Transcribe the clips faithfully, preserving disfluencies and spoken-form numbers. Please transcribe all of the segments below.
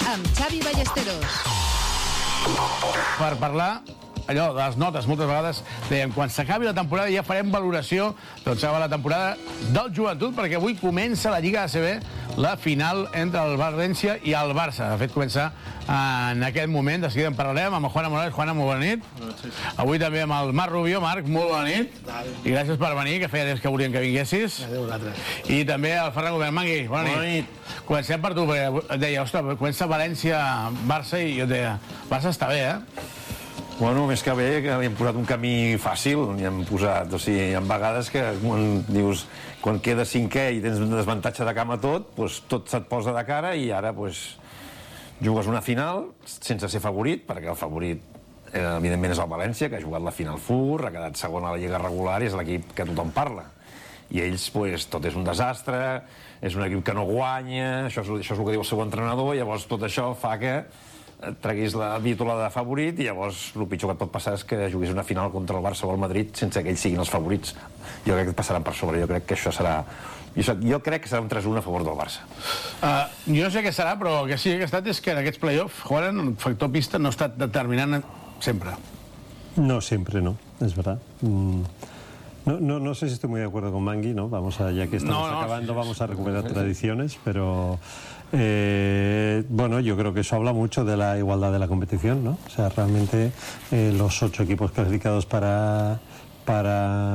amb Xavi Ballesteros. Per parlar allò de les notes, moltes vegades dèiem, quan s'acabi la temporada ja farem valoració, doncs s'acaba la temporada del Joventut, perquè avui comença la Lliga A C B, la final entre el València i el Barça. De fet, comença en aquest moment, de seguida en parlarem amb Juana Morales. Juana, molt bona nit. Avui també amb el Marc Rubio. Marc, molt bona nit. I gràcies per venir, que feia temps que volíem que vinguessis. Adéu, vosaltres. I també el Ferran Govern. Mangui, bona nit. Bona nit. Comencem per tu, perquè et deia, ostres, comença València-Barça i jo et deia, Barça està bé, eh? Bueno, més que bé, que hem posat un camí fàcil, i hem posat, o sigui, hi ha vegades que quan dius, quan queda cinquè i tens un desavantatge de camp a tot, doncs tot se't posa de cara i ara, doncs, jugues una final sense ser favorit, perquè el favorit, eh, evidentment, és el València, que ha jugat la final fur, ha quedat segon a la Lliga regular i és l'equip que tothom parla. I ells, doncs, tot és un desastre, és un equip que no guanya, això és, això és el que diu el seu entrenador, llavors tot això fa que treguis la vítola de favorit i llavors el pitjor que et pot passar és que juguis una final contra el Barça o el Madrid sense que ells siguin els favorits. Jo crec que et passaran per sobre, jo crec que això serà... Jo crec que serà un tres a un a favor del Barça. Uh, jo no sé què serà, però el que sí que ha estat és que en aquests play-off, Juan, el factor pista no ha estat determinant sempre. No, siempre no, es verdad. Mm. No, no, no sé si estoy muy de acuerdo con Mangui, ¿no? Vamos a, ya que estamos no, no, acabando, sí, vamos sí, a recuperar sí, tradiciones, pero eh, bueno, yo creo que eso habla mucho de la igualdad de la competición, ¿no? O sea, realmente eh, los ocho equipos clasificados para para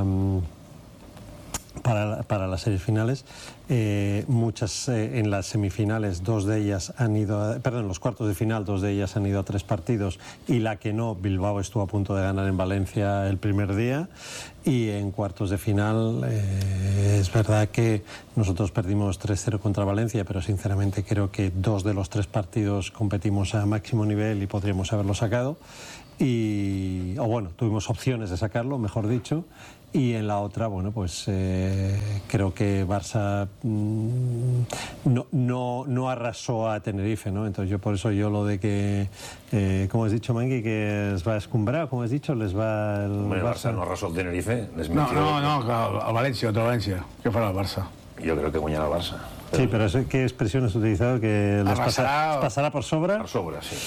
para, para las series finales, eh, muchas eh, en las semifinales, dos de ellas han ido, a, perdón, en los cuartos de final, dos de ellas han ido a tres partidos y la que no, Bilbao, estuvo a punto de ganar en Valencia el primer día. Y en cuartos de final eh, es verdad que nosotros perdimos tres cero contra Valencia, pero sinceramente creo que dos de los tres partidos competimos a máximo nivel y podríamos haberlo sacado. Y, o bueno, tuvimos opciones de sacarlo, mejor dicho. Y en la otra, bueno, pues eh, creo que Barça mmm, no, no, no arrasó a Tenerife, ¿no? Entonces yo por eso yo lo de que, eh, como has dicho, Mangui, que les va a escumbrar, como has dicho, les va el Hombre, Barça... Barça no arrasó el Tenerife. No, no, no, el, el València, otro València. Què farà el Barça? Jo crec que guanyarà el Barça. Sí, pero ¿qué expresión has utilizado? ¿Que les pasará, pasará por sobra? Por sobra, sí.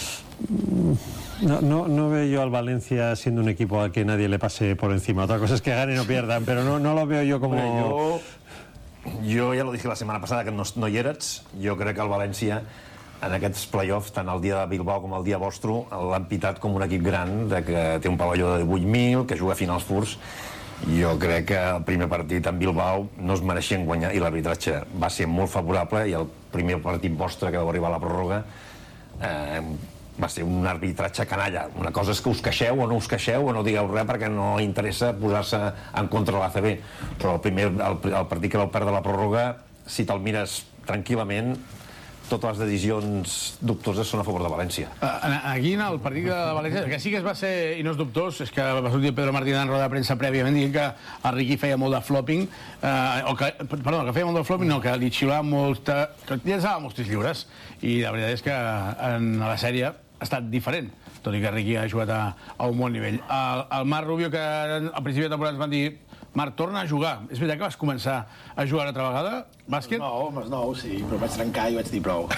No, no, no veo yo al Valencia siendo un equipo al que nadie le pase por encima. Otra cosa es que ganen o pierdan, pero no, no lo veo yo como... Hombre, yo, yo ya lo dije la setmana passada, que no, no hi eres. Jo crec que el València, en aquests play-offs, tant el dia de Bilbao com el dia vostre, l'han pitat com un equip gran, de que té un pavelló de vuit mil, que juga a finals furs. Jo crec que el primer partit en Bilbao no es mereixien guanyar i l'arbitratge va ser molt favorable i el primer partit vostre que vau arribar a la pròrroga eh, va ser un arbitratge canalla. Una cosa és que us queixeu o no us queixeu o no digueu res perquè no interessa posar-se en contra de l'A C B, però el, primer, el, el partit que vau perdre la pròrroga, si te'l mires tranquil·lament, totes les decisions dubtoses són a favor de València. Aquí en el partit de València, que sí que es va ser, i no és dubtós, és que va sortir Pedro Martín en roda de premsa prèviament dient que el Riqui feia molt de flopping, eh, o que, perdó, que feia molt de flopping, no, que li xiulava molt, que llançava molts tirs lliures, i la veritat és que en la sèrie ha estat diferent, tot i que Riqui ha jugat a, a un bon nivell. El, el Marc Rubio, que al principi de temporada ens van dir Marc, torna a jugar. És veritat que vas començar a jugar una altra vegada, bàsquet? No, no, sí, però vaig trencar i vaig dir prou.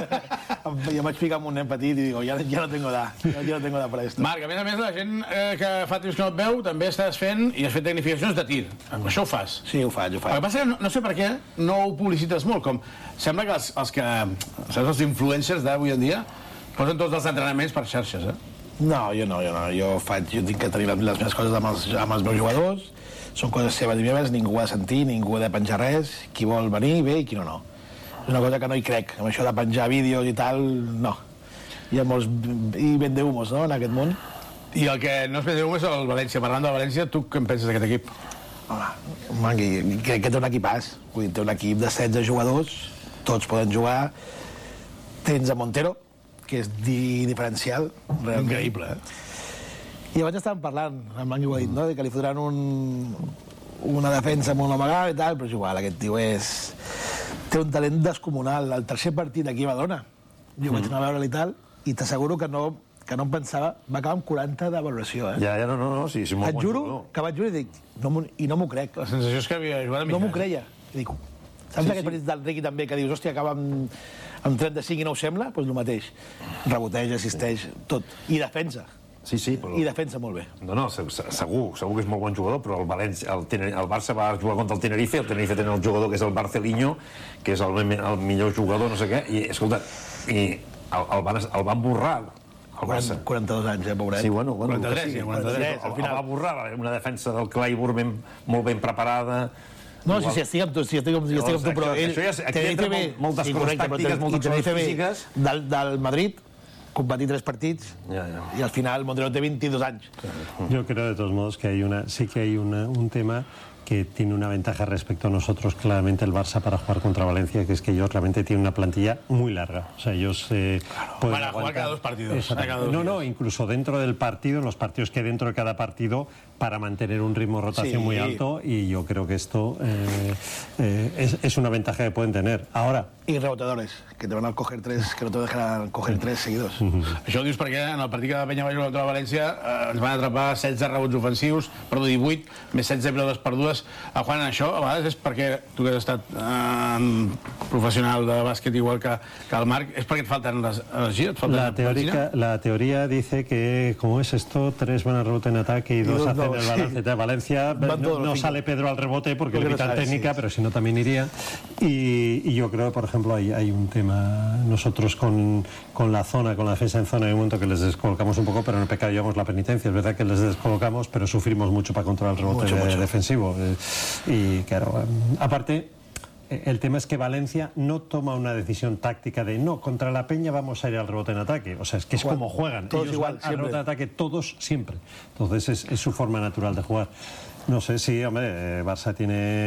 Jo vaig ficar amb un nen petit i dic, ja, ja no tengo da, ja no tengo da per esto. Marc, a més a més, la gent eh, que fa temps que no et veu, també estàs fent i has fet tecnificacions de tir. Amb això ho fas? Sí, ho faig, ho faig. El que passa que no, no sé per què no ho publicites molt, com sembla que els, els que, saps, els influencers d'avui en dia posen tots els entrenaments per xarxes, eh? No, jo no, jo no. Jo faig, jo tinc que tenir les meves coses amb els, amb els meus jugadors, són coses seves i meves, ningú ha de sentir, ningú ha de penjar res, qui vol venir bé i qui no, no. És una cosa que no hi crec, amb això de penjar vídeos i tal, no. Hi ha molts i vendehumos, no?, en aquest món. I el que no és vendehumos és el València. Parlant del València, tu què en penses d'aquest equip? Home, Mangui, crec que té un equipàs. Vull dir, té un equip de setze jugadors, tots poden jugar. Tens a Montero, que és di diferencial. Realment. Increïble, eh? I abans estàvem parlant, el Mangui ho ha dit, no?, de que li fotran un, una defensa amb un home gran i tal, però és igual, aquest tio és... té un talent descomunal. El tercer partit aquí a Badalona, jo mm. vaig anar a veure'l i tal, i t'asseguro que no, que no em pensava... Va acabar amb quaranta de valoració, eh? Ja, ja, no, no, no, sí, sí, molt Et bon juro jugador. que vaig jugar i dic, no, i no m'ho crec. La sensació és que havia jugat a No m'ho creia. I dic, Saps aquest partit del Riqui també, que dius, hòstia, acaba amb, amb trenta-cinc i no ho sembla? Doncs el mateix. Reboteig, assisteix, tot. I defensa. Sí, sí, però... I defensa molt bé. No, no, segur, segur que és molt bon jugador, però el, València, el, Tener, el Barça va jugar contra el Tenerife, el Tenerife tenen el jugador que és el Barcelinho, que és el, el millor jugador, no sé què, i, escolta, i el, el, van, el van borrar, el Barça. quaranta-dos anys, eh, pobret. Sí, bueno, bueno quaranta-tres, sí, quaranta-tres, al final. El va borrar, una defensa del Clayburn ben, molt ben preparada. No, sí, sí, estic amb tu, sí, estic amb, estic amb tu, però ell... Això ja, aquí entra molt, moltes sí, coses tàctiques, moltes coses físiques. Del, del Madrid, competir tres partits, ya, ya. Y al final Mondragón té veintidós anys. Yo creo, de todos modos, que hay una, sí que hay una, un tema que tiene una ventaja respecto a nosotros, claramente el Barça, para jugar contra Valencia, que es que ellos realmente tienen una plantilla muy larga. O sea, ellos eh, claro, pueden para aguantar... jugar cada dos partidos. Cada dos no, días. no, incluso dentro del partido, en los partidos que dentro de cada partido, para mantener un ritmo de rotación sí. muy alto, y yo creo que esto eh, eh, es, es una ventaja que pueden tener. Ahora... Y rebotadores, que te van a coger tres, que no te dejan coger tres seguidos. Uh -huh. Això ho dius perquè en el partit que de Penyavall contra la València eh, ens van atrapar setze rebots ofensius, perdó, divuit, més setze pilades perdudes. Eh, Juan, això a vegades és perquè tu que has estat eh, professional de bàsquet igual que, que el Marc, és perquè et falten les energies, et falten la, teórica, la teoría dice que, ¿cómo es esto? Tres van al rebote en ataque y dos, dos hacen no, el balance. Sí. Valencia no, no sale Pedro al rebote porque, porque le quitan no técnica, sí. Pero si no también iría. Y, y yo creo, por ejemplo, Por ejemplo, hay, hay un tema, nosotros con, con la zona, con la defensa en zona, hay un momento que les descolocamos un poco, pero en el pecado llevamos la penitencia. Es verdad que les descolocamos, pero sufrimos mucho para controlar el rebote mucho, de, mucho. defensivo. Y claro, aparte, el tema es que Valencia no toma una decisión táctica de no, contra la Peña vamos a ir al rebote en ataque. O sea, es que es Juan, como juegan. Todos Ellos igual, van al rebote en ataque todos siempre. Entonces es, es su forma natural de jugar. No sé, sí, hombre, Barça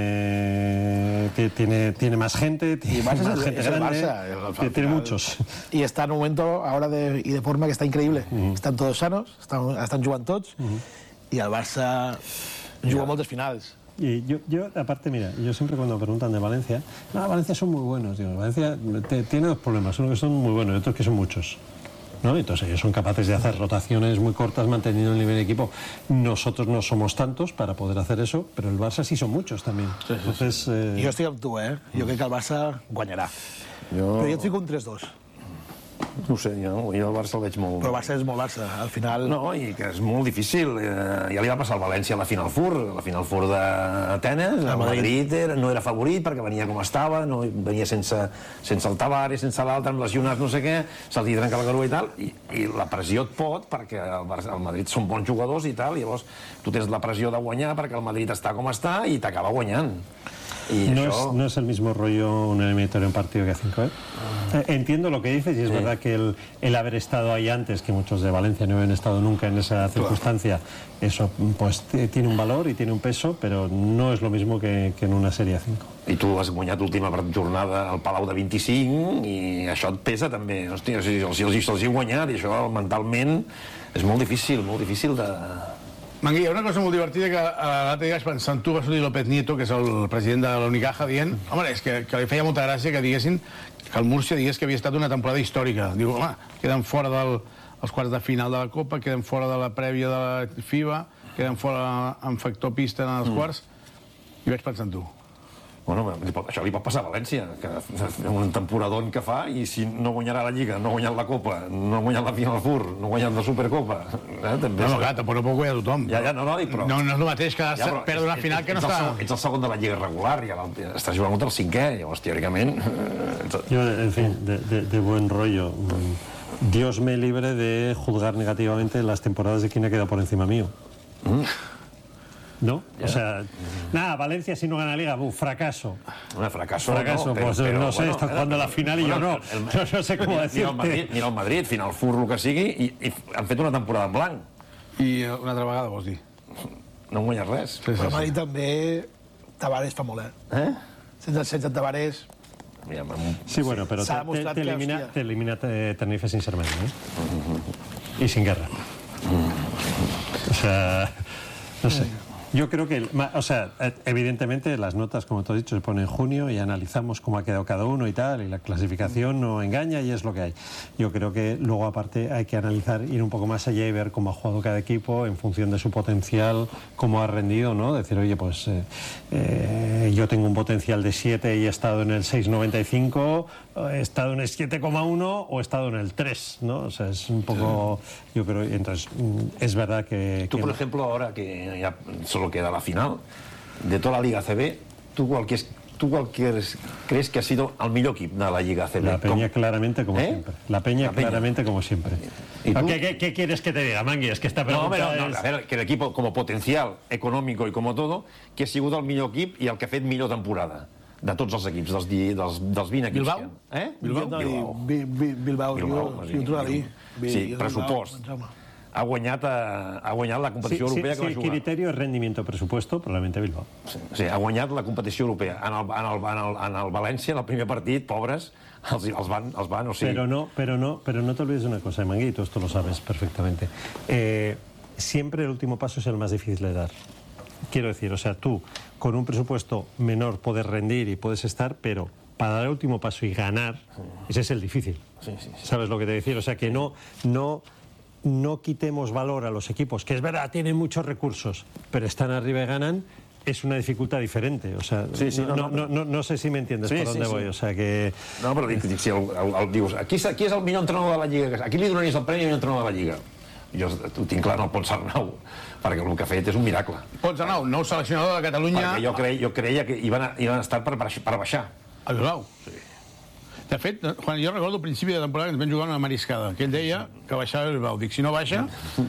tiene tiene tiene más gente, tiene más es, gente es grande, Barça, el, tiene, tiene muchos. Y está en un momento ahora de, y de forma que está increíble. Uh-huh. Están todos sanos, están, están jugant tots, uh-huh. Y el Barça juga yeah. moltes finals. Y yo, yo, aparte, mira, yo siempre cuando me preguntan de Valencia, no, Valencia son muy buenos, digo, Valencia te, tiene dos problemas, uno que son muy buenos y otro que son muchos. ¿No? Entonces ellos son capaces de hacer rotaciones muy cortas manteniendo el nivel de equipo. Nosotros no somos tantos para poder hacer eso, pero el Barça sí son muchos también. Sí, sí, Entonces, sí. Eh... Jo estic amb tu, eh? Jo crec que el Barça guanyarà. Jo... Però jo et fico un tres dos. No ho sé, jo, jo el Barça el veig molt... Però el Barça és molt Barça, al final... No, i que és molt difícil. Eh, ja li va passar al València a la Final Four, la Final Four d'Atenes. El Madrid era, no era favorit perquè venia com estava, no, venia sense, sense el Tavares, sense l'altre, amb lesionats, no sé què, se'ls hi trenca la garua i tal, i, i la pressió et pot, perquè el, Barça, el Madrid són bons jugadors i tal, i llavors tu tens la pressió de guanyar perquè el Madrid està com està i t'acaba guanyant. Y no, eso... es, no es el mismo rollo un eliminatorio en partido que a cinco, ¿eh? Ah. Entiendo lo que dices y es sí. verdad que el, el haber estado ahí antes, que muchos de Valencia no habían estado nunca en esa circunstancia, eso pues tiene un valor y tiene un peso, pero no es lo mismo que, que en una serie a cinco. I tu has guanyat l'última jornada al Palau de vint-i-cinc i això et pesa també. Hòstia, si els, si els hi guanyat i això mentalment és molt difícil, molt difícil de... Mangui, hi ha una cosa molt divertida que l'altre dia vaig pensar en tu, va sortir López Nieto, que és el president de l'Unicaja, dient, home, és que, que li feia molta gràcia que diguessin que el Múrcia digués que havia estat una temporada històrica. Diu, home, queden fora dels del, quarts de final de la Copa, queden fora de la prèvia de la FIBA, queden fora en factor pista en els quarts, i vaig pensar en tu. Bueno, això li pot passar a València, que un temporadón que fa, i si no guanyarà la Lliga, no ha guanyat la Copa, no ha guanyat la Final Four, no ha guanyat la Supercopa... Eh, també no, no, clar, tampoc no pot guanyar tothom. Ja, ja, no, no, dic, però... No, no és el mateix que ja, perdre una final que no ets està... El, ets el segon de la Lliga regular, ja estàs jugant contra el cinquè, llavors, teòricament... Yo, en fin, de, de, de buen rollo. Dios me libre de juzgar negativamente las temporadas de quien ha quedado por encima mío. Mm. ¿No? Yeah. O sea, nada, Valencia si no gana Liga, uf, fracaso. Bueno, fracaso, fracaso, no, pero, pues pero, no sé, bueno, está jugando eh, la final y bueno, yo no. El, no. No sé cómo decirte. Mira el Madrid, mira el Madrid, Final Four, el que sigui, i, i han fet una temporada en blanc. I una altra vegada, vols dir? No han guanyat res. Sí, sí, Però el Madrid sí. també... Tavares fa molt, eh? Eh? Sense, sense Tavares... Mira, sí, bueno, pero te, te, te elimina, te elimina Tenerife sin ser medio, ¿eh? Uh-huh. Y sin guerra. Uh-huh. O sea, no sé. Yo creo que, o sea, evidentemente las notas, como tú has dicho, se ponen en junio y analizamos cómo ha quedado cada uno y tal, y la clasificación no engaña y es lo que hay. Yo creo que luego, aparte, hay que analizar, ir un poco más allá y ver cómo ha jugado cada equipo en función de su potencial, cómo ha rendido, ¿no? Decir, oye, pues eh, eh, yo tengo un potencial de siete y he estado en el seis noventa y cinco, he estado en el siete coma uno o he estado en el tres, ¿no? O sea, es un poco, yo creo, entonces, es verdad que... Tú, que por ejemplo, ahora que ya solo queda la final de toda la Liga A C B, ¿tú cuál, es, tú cuál crees, crees que ha sido el millor equip de la Liga A C B? La Peña, Com... claramente, como ¿Eh? siempre. La Peña, la Peña, claramente, como siempre. ¿Y tú? ¿Qué, qué, ¿Qué quieres que te diga, Mangui? Es que esta pregunta no, però, no, es... a veure, que l'equip, com a potencial econòmic i com a tot, que ha sigut el millor equip i el que ha fet millor temporada de tots els equips, dels, dels, dels vint equips. Bilbao? Que... Eh? Bilbao? Bilbao, Bilbao, Bilbao, Bilbao jo, jo ho trobo a dir. Sí, pressupost. Ha guanyat, ha guanyat la competició sí, europea sí, que va sí, jugar. Criterio es rendimiento presupuesto, probablemente Bilbao. Sí, sí, ha guanyat la competició europea. En el, en el, en el, en el València, en el primer partit, pobres, els, els, van, els van, o sigui... Pero no, pero no, pero no te olvides de una cosa, Mangui, tú esto lo sabes perfectamente. Eh, siempre el último paso es el más difícil de dar. Quiero decir, o sea, tú con un presupuesto menor puedes rendir y puedes estar, pero para dar el último paso y ganar, ese es el difícil. Sí, sí, sí. ¿Sabes lo que te decir? O sea, que no, no, no quitemos valor a los equipos, que es verdad, tienen muchos recursos, pero están arriba y ganan, es una dificultad diferente. O sea, sí, sí, no, no, no, no, no, no sé si me entiendes sí, por dónde sí, voy. sí. O sea, que... No, però dic, dic, si el, el, el, dius, aquí, aquí és el millor entrenador de la Lliga, aquí li donaries el premi millor entrenador de la Lliga. Jo ho tinc clar en el Pons Arnau, perquè el que ha fet és un miracle. Pons Arnau, nou seleccionador de Catalunya... Perquè jo, creia, jo creia que hi van, hi van estar per, per baixar. A Bilbao? Sí. De fet, Juan, jo recordo al principi de temporada que ens vam jugar una mariscada, que ell deia que baixava el Bilbao. Dic, si no baixa,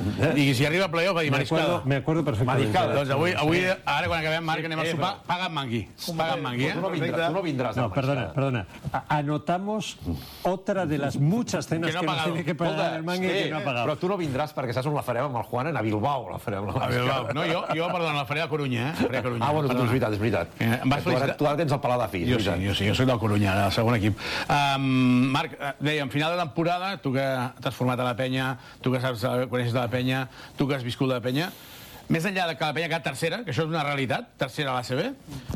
i si arriba a playoff va dir mariscada. Me acuerdo perfectamente. Mariscada. Doncs avui, avui, ara quan acabem, Marc, anem a sopar, paga amb Mangui. Paga amb Mangui, eh? Tu no vindràs, tu no vindràs No, perdona, perdona. Anotamos otra de las muchas cenas que, que no nos tiene que pagar el Mangui sí, que no ha pagado. Però tu no vindràs perquè saps on la farem amb el Juan, a Bilbao la farem. A Bilbao. No, jo, jo perdona, la faré a Corunya, eh? Faré a Corunya. Ah, bueno, tu, és veritat, és veritat. Eh, em vas tu, ara, felicitar. tu ara tens el Palau de Fi. Jo sí, jo sí, jo soc del Corunya, del segon equip. Um, Marc, dèiem, final de temporada, tu que t'has format a la penya, tu que saps, coneixes de la penya, tu que has viscut de la penya, més enllà de que la penya ha quedat tercera, que això és una realitat, tercera a l'A C B,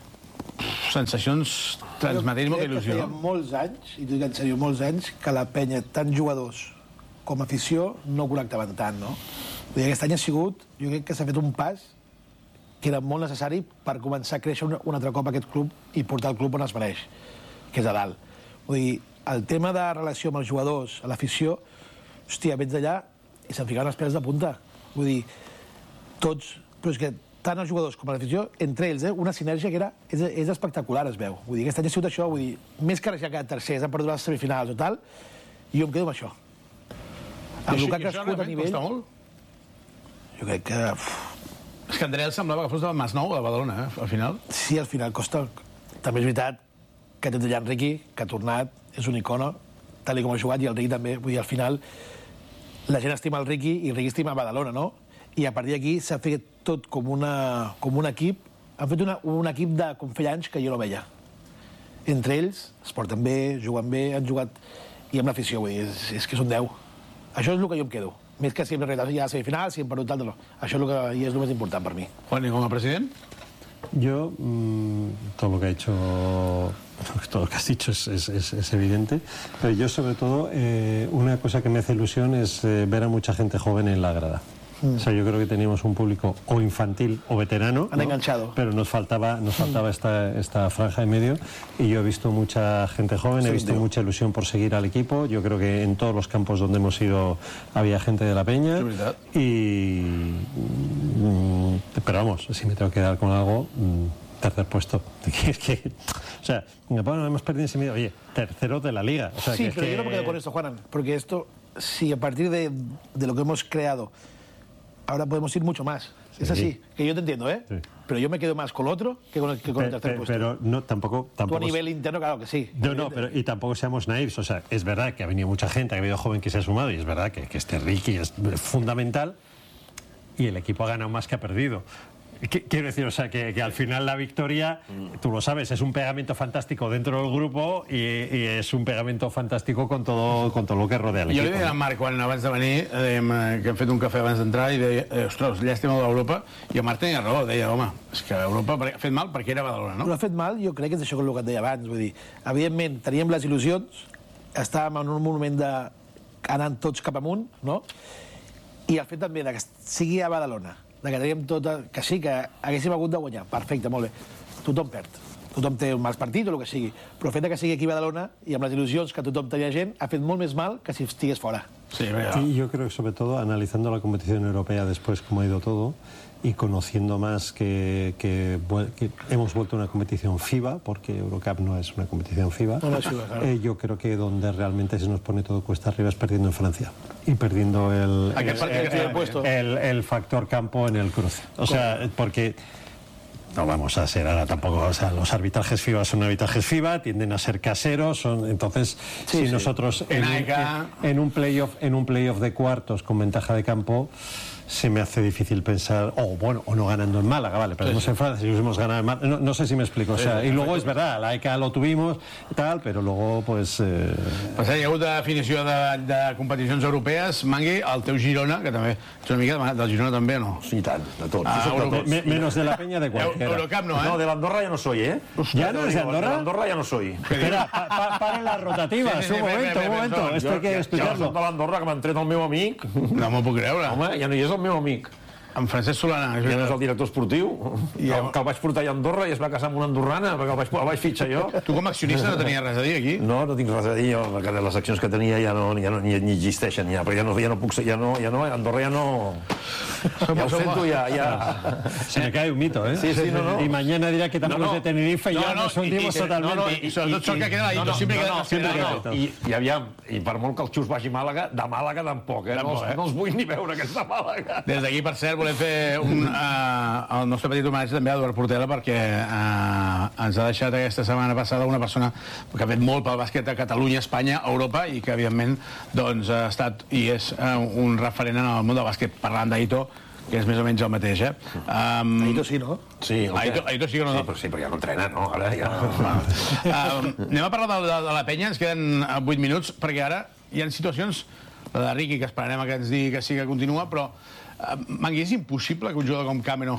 sensacions transmetent molta il·lusió. Feia molts anys, i t'ho dic en sèrio, molts anys, que la penya, tant jugadors com afició, no connectaven tant, no? Vull dir, aquest any ha sigut, jo crec que s'ha fet un pas que era molt necessari per començar a créixer un, un altre cop aquest club i portar el club on es mereix, que és a dalt. Vull dir, el tema de relació amb els jugadors, a l'afició, hòstia, vens d'allà i se'n ficaven els pèls de punta. Vull dir, tots... Però és que tant els jugadors com l'afició, entre ells, eh, una sinergia que era, és, és espectacular, es veu. Vull dir, aquest any ha sigut això, vull dir, més que ara ja ha quedat tercers, han perdut les semifinals o tal, i jo em quedo amb això. Amb el que ha crescut a nivell... Costa molt? Jo crec que... Uf, És que André semblava que fos del Masnou, de Badalona, eh, al final. sí, al final costa... També és veritat que tens allà en Riqui, que ha tornat, és un icono, tal com ha jugat, i el Riqui també. Vull dir, al final, la gent estima el Riqui i el Riqui estima Badalona, no? I a partir d'aquí s'ha fet tot com, una, com un equip. Han fet una, un equip de com feia anys que jo no veia. Entre ells, es porten bé, juguen bé, han jugat... I amb l'afició, vull dir, és, és que són deu. Això és el que jo em quedo. Més que si hem arribat ja a semifinal, si hem perdut tant, no. Això és el que i és el més important per mi. Juan, ¿y como president? Yo, mmm, todo lo que ha hecho, todo lo que has dicho es, es, es, es evidente, pero yo sobre todo, eh, una cosa que me hace ilusión es eh, ver a mucha gente joven en la grada. Mm. O sea, yo creo que teníamos un público o infantil o veterano, Han ¿no? enganchado. Pero nos faltaba, nos faltaba esta, esta franja de medio, y yo he visto mucha gente joven, Sí, he visto tío. mucha ilusión por seguir al equipo. Yo creo que en todos los campos donde hemos ido había gente de la Peña. Sí, verdad. Y mm, pero vamos, si me tengo que dar con algo, mm, tercer puesto. Es que, o sea, bueno, hemos perdido ese medio. Oye, tercero de la liga. O sea, Sí, que es pero que... yo no me quedo con esto, Juanan, porque esto, si a partir de, de lo que hemos creado, ahora podemos ir mucho más. Sí. Es así, que yo te entiendo, ¿eh? Sí. Pero yo me quedo más con el otro que con el, que con el Pe- tercer pe- puesto. Pero no, tampoco... Tú tampoco a nivel interno, claro que sí. No, no, pero y tampoco seamos naivos. O sea, es verdad que ha venido mucha gente, ha habido joven que se ha sumado, y es verdad que, que este Riqui es fundamental, y el equipo ha ganado más que ha perdido. quiero decir, o sea, que, que al final la victoria, tú lo sabes, es un pegamento fantástico dentro del grupo y, y es un pegamento fantástico con todo, con todo lo que rodea el jo equipo. li deia a Marc, quan abans de venir, dèiem, eh, que hem fet un cafè abans d'entrar, i deia, eh, ostres, llàstima d'Europa, i el Marc tenia raó, deia, home, és que Europa ha fet mal perquè era Badalona, no? Però ha fet mal, jo crec que és això el que et deia abans, vull dir, evidentment, teníem les il·lusions, estàvem en un moment de anant tots cap amunt, no? I el fet també de que sigui a Badalona, de que teníem tot, que sí, que haguéssim hagut de guanyar, perfecte, molt bé, tothom perd. Tothom té un mal partit o el que sigui, però el fet que sigui aquí a Badalona i amb les il·lusions que tothom tenia gent ha fet molt més mal que si estigués fora. Sí, y yo creo que sobre todo analizando la competición europea después cómo ha ido todo y conociendo más que, que, que hemos vuelto a una competición FIBA, porque Eurocup no es una competición FIBA, no, no es FIBA, claro. eh, yo creo que donde realmente se nos pone todo cuesta arriba es perdiendo en Francia y perdiendo el, el, el, el, el factor campo en el cruce. O sea, porque... No vamos a ser ahora tampoco, o sea, los arbitrajes FIBA son arbitrajes FIBA, tienden a ser caseros, son, entonces sí, si sí. nosotros en, en, en un playoff en un playoff de cuartos con ventaja de campo se me hace difícil pensar, o oh, bueno, o no ganando en Málaga, vale, perdemos sí, sí. en Francia, si hemos ganado en Málaga, no, no sé si me explico, o sea, sí, y luego és verdad, la E C A lo tuvimos, tal, però luego, pues... Eh... Pues hi ha hagut definició de, de competicions europees, Mangui, el teu Girona, que també ets una mica del Girona també, ¿no? Sí, tant, de tots. Ah, de tots. Me, menos de la Peña de cualquiera. Eurocup no, ¿eh? No, de l'Andorra ja no soy, ¿eh? ¿Ya no es de Andorra? De l'Andorra ja no soy. Espera, pa, pa, paren las rotativas, sí, sí, sí, un momento, un momento, esto hay que explicarlo. Jo soc de l'Andorra, que m'ha tret el meu amic. No m'ho puc creure. Home, ja no hi és el meu amic. En Francesc Solana. Ja no és el director esportiu, ja... que el vaig portar a Andorra i es va casar amb una andorrana, perquè el vaig, el vaig fitxar jo. Tu com a accionista no tenies res a dir aquí? No, no tinc res a dir, jo, perquè les accions que tenia ja no, ja no ni, ni existeixen, ja, però ja no, ja no puc ser, ja no, ja no, Andorra ja no... Ja ho sento, ja, ja... Se me cae un mito, ¿eh? Sí, sí, no, no. Y mañana dirá que tampoco no, no. es de Tenerife y ya no, nos hundimos totalmente. No, no, i sobretot sort que queda la Ito, sempre queda... No, no, no. I, i aviam, i per molt que el Xus vagi a Màlaga, de Màlaga tampoc, eh? No, no els vull ni veure, que és de Màlaga. Des d'aquí, per cert, volem fer un Uh, el nostre petit homenatge també a Eduard Portela, perquè uh, ens ha deixat aquesta setmana passada una persona que ha fet molt pel bàsquet a Catalunya, Espanya, Europa, i que evidentment doncs, ha estat i és uh, un referent en el món del bàsquet, parlant d'Aito, que és més o menys el mateix, eh? Um, Aito sí, no? Sí, Aito, Aito sí que no. Sí, però, sí, però ja no entrena, no? Ara ja no... um, anem a parlar de, de, de la penya, ens queden vuit minuts, perquè ara hi ha situacions, la de Riqui, que esperarem que ens digui que sí que continua, però uh, Mangui, és impossible que un jugador com Cameron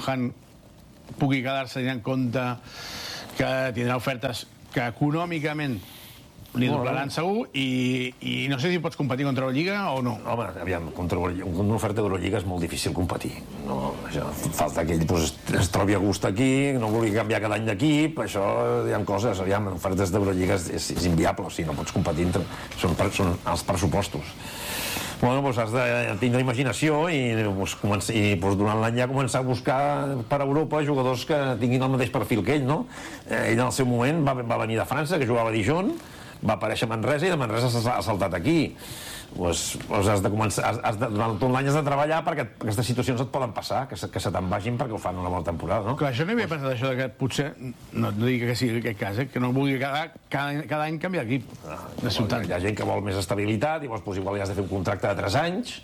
Hunt pugui quedar-se tenint en compte que tindrà ofertes que econòmicament li doblaran segur, i, i no sé si pots competir contra la Lliga o no. Home, aviam, contra una oferta d'Eurolliga és molt difícil competir. No, això, falta que ell pues, es trobi a gust aquí, no vulgui canviar cada any d'equip, això, hi ha coses, aviam, ofertes d'Eurolliga és, és, és inviable, o sigui, no pots competir entre... Són, són els pressupostos. Bueno, doncs has de tindre imaginació i, doncs, començar, i doncs, durant l'any ja començar a buscar per Europa jugadors que tinguin el mateix perfil que ell, no? Eh, ell en el seu moment va, va venir de França, que jugava a Dijon, va aparèixer a Manresa i de Manresa s'ha saltat aquí. Pues, pues has de començar, has, has de, durant tot l'any has de treballar perquè aquestes situacions et poden passar, que se, que se te'n vagin perquè ho fan una bona temporada, no? Clar, això no hi havia pensat, això de que potser, no, no dic que sigui aquest cas, eh, que no vulgui cada, cada, cada any canviar d'equip, de ciutat. Hi ha gent que vol més estabilitat i llavors pues, igual has de fer un contracte de tres anys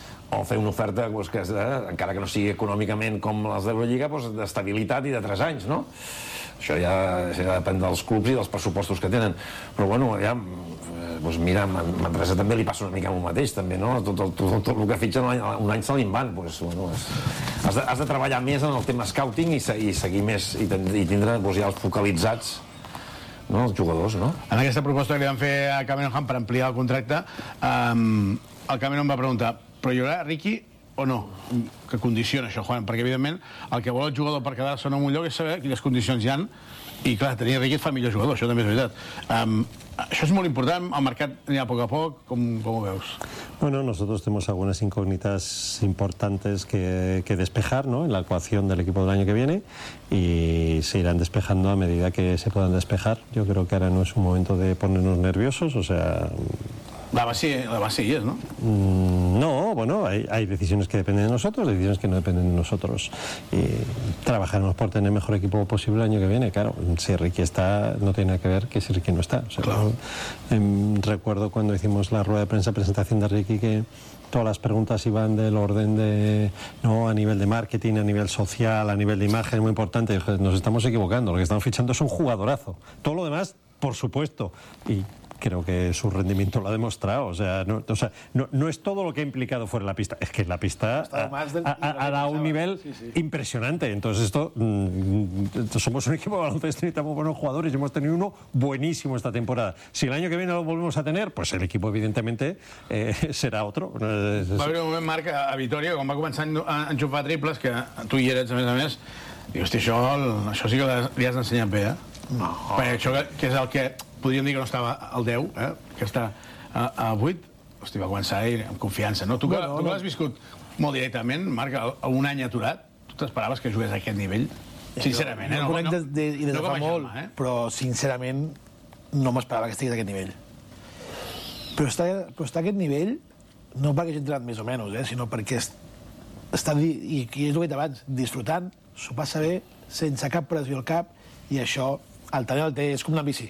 o fer una oferta pues, que és de, encara que no sigui econòmicament com les d'Eurolliga, pues, d'estabilitat i de tres anys, no? Això ja, ja depèn dels clubs i dels pressupostos que tenen. Però, bueno, ja, doncs mira, a Manresa també li passa una mica amb el mateix, també, no? Tot, tot, tot, tot el que fitxen un any, un any se li'n van. Doncs, bueno, és, has, de, has de treballar més en el tema scouting i, i seguir més, i, i tindre doncs, ja els focalitzats, no, els jugadors, no? En aquesta proposta que li van fer a Cameron Hunt per ampliar el contracte, um, el Cameron va preguntar, però hi haurà Riqui o no? Que condiciona això, Juan? Perquè, evidentment, el que vol el jugador per quedar-se en un lloc és saber quines condicions hi han, i, clar, tenir Riqui et fa millor jugador, això també és veritat. Um, això és molt important, el mercat anirà a poc a poc, com, com ho veus? Bueno, nosotros tenemos algunas incógnitas importantes que, que despejar, ¿no?, en la ecuación del equipo del año que viene, y se irán despejando a medida que se puedan despejar. Yo creo que ahora no es un momento de ponernos nerviosos, o sea... La base, la base hi és, no? Mm, no, no, bueno, hay, hay decisiones que dependen de nosotros, decisiones que no dependen de nosotros. Y trabajaremos por tener el mejor equipo posible el año que viene. Claro, si Ricky está, no tiene nada que ver que si Ricky no está. O sea, claro. eh, recuerdo cuando hicimos la rueda de prensa, presentación de Ricky, que todas las preguntas iban del orden de, no, a nivel de marketing, a nivel social, a nivel de imagen, muy importante. Nos estamos equivocando, lo que estamos fichando es un jugadorazo. Todo lo demás, por supuesto. Y creo que su rendimiento lo ha demostrado. O sea, no, o sea, no, no es todo lo que ha implicado fuera de la pista. Es que la pista ha, ha, ha, ha dado un nivel sí, sí. impresionante. Entonces esto, mmm, somos un equipo de baloncesto y necesitamos buenos jugadores y hemos tenido uno buenísimo esta temporada. Si el año que viene lo volvemos a tener, pues el equipo evidentmente eh, serà otro. Va haver un moment, Marc, a Vitòria, quan va començar a enxufar triples, que tu hi eres, a més a més, dius, hosti, això, això sí que li has ensenyat bé, eh? No. Perquè això que, que és el que podríem dir que no estava al deu, eh? Que està a, a vuit, hosti, va començar amb confiança, no? Tu que, bueno, tu que l'has viscut molt directament, Marc, un any aturat, tu t'esperaves que jugués a aquest nivell? Sincerament, eh? No, no, no, no, de, i des de no fa molt, germà, eh? però sincerament no m'esperava que estigués a aquest nivell. Però està, però està a aquest nivell no perquè hagi entrenat més o menys, eh? Sinó perquè està, i, i és el que he dit abans, disfrutant, s'ho passa bé, sense cap pressió al cap, i això, el talent el té, és com una bici.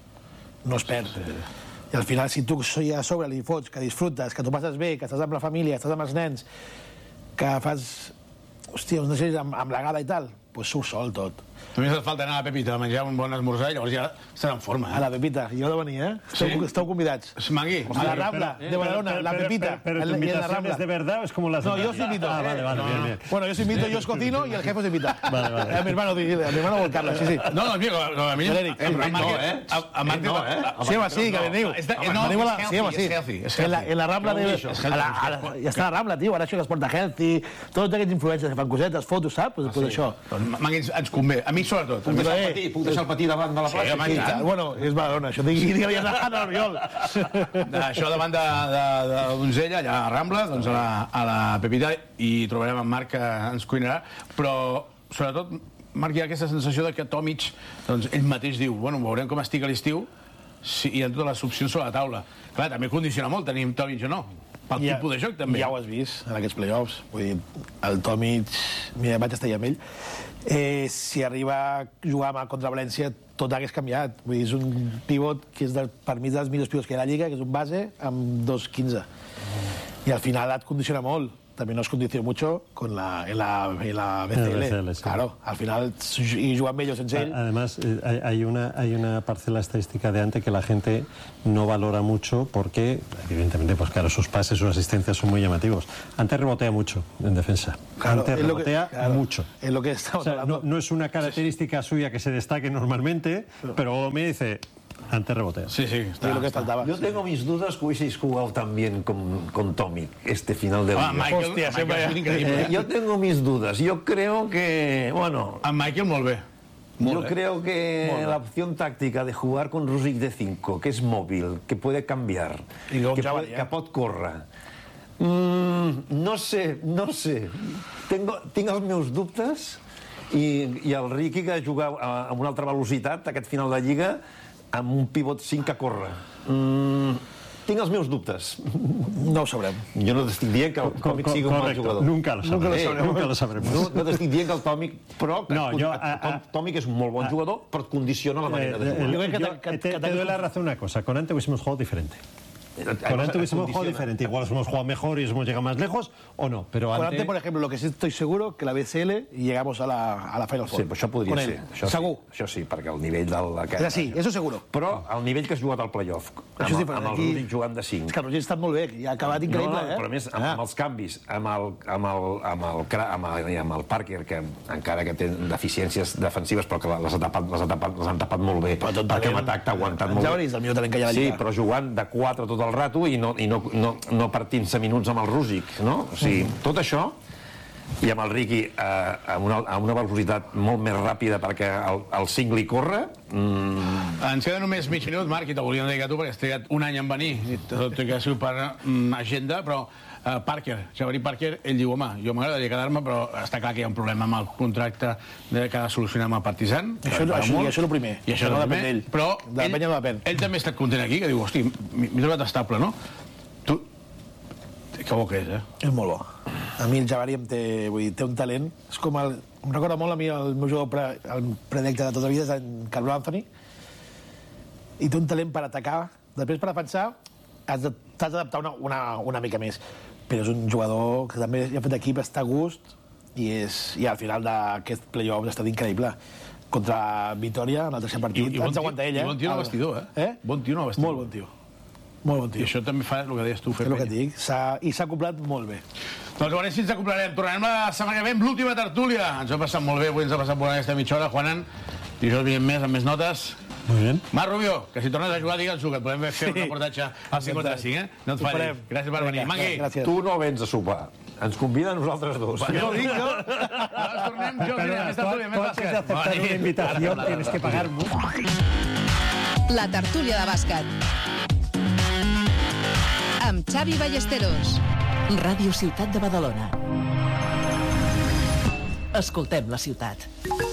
No es perd. I al final, si tu a sobre li fots, que disfrutes, que t'ho passes bé, que estàs amb la família, estàs amb els nens, que fas, hòstia, uns deixes amb, amb la gala i tal, doncs surt sol tot. Només et falta anar a la Pepita a menjar un bon esmorzar i llavors ja estarà en forma. Eh? A la Pepita, jo he de venir, eh? Esteu, sí? Esteu convidats. Mangui. A la Rambla, de Badalona, la Pepita. Pero, pero, pero tu invitación es de verdad o es como las... No, yo os invito. Ah, vale, vale, bien, bien. Bueno, yo os invito, yo os cocino y el jefe os invita. Vale, vale. A mi hermano, a mi hermano Carlos, sí, sí. No, no, amigo, a mi... L'Eric. No, eh? A Marc no, eh? Sí, home, sí, que veniu. No, sí, home, sí. En la, en la Rambla... De, a la, a la, ja està la Rambla, tio, ara això que es porta healthy, tots aquests influencers que fan cosetes, fotos, saps? Pues, pues això. Mangui, ens convé. A mi, sobretot. Puc deixar el patí, puc deixar el patí davant de la plaça? Sí, sí, bueno, és Badalona, això digue-li a l'Oriol. Això davant de, de, de Donzella, allà a la Rambla, doncs a la, a la Pepita, i trobarem en Marc que ens cuinarà, però sobretot, Marc, hi ha aquesta sensació de que Tomic, doncs ell mateix diu, bueno, veurem com estic a l'estiu, si hi ha totes les opcions sobre la taula. Clar, també condiciona molt tenir Tomic o no, pel ja, tipus de joc també. Ja ho has vist en aquests play-offs, vull dir, el Tomic, mira, vaig estar allà amb ell, eh, si arriba a jugar contra València, tot hagués canviat. Vull dir, és un pivot que és de, per mi dels millors pivots que hi ha a la Lliga, que és un base amb dos quinze. I al final et condiciona molt. También nos condició mucho con la, en, la, en la B C L. B C L sí. Claro, al final, y juegan ellos en serio. Además, eh, hay, una, hay una parcela estadística de Ante que la gente no valora mucho porque, evidentemente, pues claro, sus pases, sus asistencias son muy llamativos. Ante rebotea mucho en defensa. Claro, Ante rebotea que, claro, mucho. Es lo que estamos o sea, hablando. No, no es una característica suya que se destaque normalmente, pero, pero me dice... Ante rebotea. Sí, sí, está, es lo que faltaba. Yo tengo mis dudas que hubieseis jugado tan bien con, con Tomic este final de ah, Michael, Hostia, Michael, Michael, increíble. Eh, yo tengo mis dudas. Yo creo que, bueno... A Michael molt bé. Molt yo bé. creo que molt la opción táctica de jugar con Rússic de cinco, que es móvil, que puede cambiar, que, puede, que pot córrer, mm, no sé, no sé. Tengo, tinc els meus dubtes i, i el Ricky que juga amb una altra velocitat aquest final de Lliga amb un pivot cinc que corre. Mm, tinc els meus dubtes. No ho sabrem. Jo no t'estic dient que el Tòmic sigui un mal jugador. Nunca lo sabrem. Nunca lo sabrem. Nunca lo sabrem. No, no t'estic dient que el Tòmic... Però que no, jo, a, a, Tòmic és un molt bon jugador, però et condiciona la manera de jugar. Eh, yo, yo, que, te, te doy la razón una cosa. Con Ante hubiésemos jugado diferente. Con Ante hubiésemos jugado diferente. Igual hemos jugado mejor y hemos llegado más lejos, o no. Pero Con Ante, Ante, por ejemplo, lo que sí estoy seguro, que la B C L llegamos a la, a la Final Four. Sí, però això podria con ser. Això Segur. Sí, això sí, perquè el nivell del... És així, això seguro. Però el nivell que has jugat al playoff, amb, això és amb el Rússic jugant de cinc. És que el Roger ha estat molt bé, i ha acabat increïble, no, no, eh? Però a més, amb, ah. amb els canvis, amb el, amb, el, amb, el, amb, el, amb el Parker, que encara que té deficiències defensives, però que les ha tapat, les ha tapat, les han tapat molt bé, perquè amb atac t'ha aguantat molt bé. És el millor talent que hi ha a la Lliga. Sí, Lliga. però jugant de quatre tot el rato i no, i no, no, no partint-se minuts amb el Rússic, no? O sigui, tot això, i amb el Ricky eh, amb, una, amb una velocitat molt més ràpida perquè el, el cinc li corre... Mm... Ens queda només mig minut, Marc, i te volíem dedicar a tu perquè has trigat un any en venir, i tot i que ha sigut per mm, agenda, però uh, Parker, Jabari Parker, ell diu, home, jo m'agradaria quedar-me, però està clar que hi ha un problema amb el contracte que ha de solucionar amb el Partizan. Això, això, i això és el primer. I això no no depèn d'ell. Però de ell, no depèn. ell també ha estat content aquí, que diu, hosti, m'he trobat estable, no? Tu, Que bo que és, eh? És molt bo. A mi el Jabari em té, vull dir, té un talent. És com el... Em recorda molt a mi el meu jugador pre, el predicte de tota la vida, és en Carmelo Anthony. I té un talent per atacar. Després, per defensar, has de, t'has d'adaptar una, una, una mica més. Però és un jugador que també ja ha fet equip, està a gust, i, és, i al final d'aquest play-off ha estat increïble. Contra Vitòria, en el tercer partit, I, i bon ens aguanta ell, eh? I bon tio en el vestidor, eh? eh? Bon tio en el vestidor. Molt bon tio. Molt bon tio. I això també fa el que deies tu, fer És el que penya. et dic. I s'ha acoplat molt bé. Doncs a veure si ens acoplarem. Tornarem la setmana que ve amb l'última tertúlia. Ens ho ha passat molt bé, avui ens ha passat molt aquesta mitja hora. Juanan, dijous vinent més, amb més notes. Muy bien. Marc Rubio, que si tornes a jugar, digue'ns-ho, que et podem fer un reportatge al cinquanta-cinc, eh? No et fallis. Gràcies per venir. Mangui, gràcies. Tu no vens a sopar. Ens convida a nosaltres dos. jo ho dic, jo. Nosaltres tornem, jo, mira, més tertúlia, més Antes de bàsquet. aceptar una invitación tienes que pagarme. La tertúlia de bàsquet. Amb Xavi Ballesteros. Ràdio Ciutat de Badalona. Escoltem la ciutat.